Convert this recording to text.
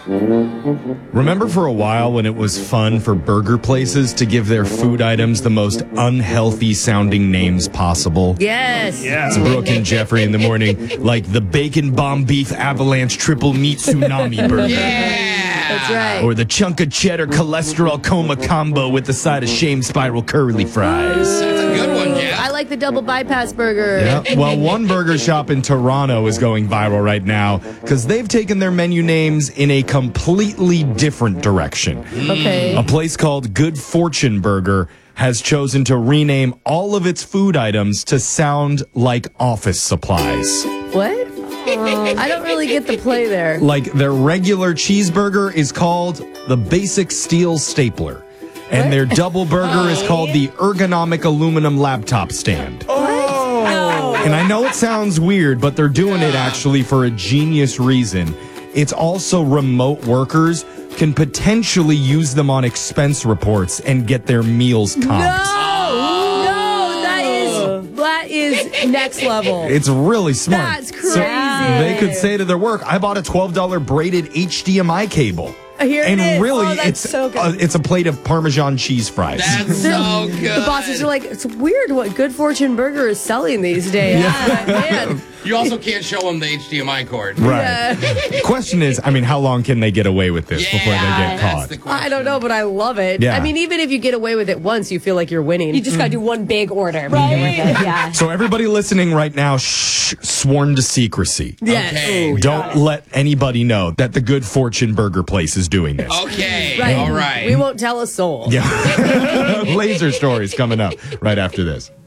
Remember for a while when it was fun for burger places to give their food items the most unhealthy sounding names possible? Yes. Yeah. It's Brooke and Jeffrey in the morning, like the Bacon Bomb Beef Avalanche Triple Meat Tsunami Burger. That's right. Or the Chunk of Cheddar Cholesterol Coma Combo with the side of Shame Spiral Curly Fries. That's a good one, Jeff. I like the double bypass burger. Yeah. Well, one burger shop in Toronto is going viral right now because they've taken their menu names in a completely different direction. Okay. A place called Good Fortune Burger has chosen to rename all of its food items to sound like office supplies. What? I don't really get the play there. Like their regular cheeseburger is called the Basic Steel Stapler. And their double burger is called the Ergonomic Aluminum Laptop Stand. And I know it sounds weird, but they're doing it actually for a genius reason. It's also remote workers can potentially use them on expense reports and get their meals comped. No, that is next level. It's really smart. That's crazy. So they could say to their work, I bought a $12 braided HDMI cable. Here it And is. really, Oh, that's it's so good. it's a plate of Parmesan cheese fries. That's so good. The bosses are like, it's weird what Good Fortune Burger is selling these days. Man. You also can't show them the HDMI cord. Right. Question is, I mean, how long can they get away with this before they get that's caught? the question. I don't know, but I love it. Yeah. I mean, even if you get away with it once, you feel like you're winning. You just got to do one big order. Right? Yeah. So everybody listening right now, sworn to secrecy. Yes. Okay. Don't let anybody know that the Good Fortune Burger place is doing this. Okay. Right. All right. We won't tell a soul. Yeah. Laser stories coming up right after this.